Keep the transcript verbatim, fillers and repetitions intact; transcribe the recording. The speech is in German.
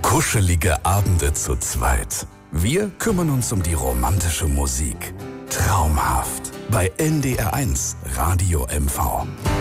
Kuschelige Abende zu zweit. Wir kümmern uns um die romantische Musik. Traumhaft. Bei N D R eins Radio M V.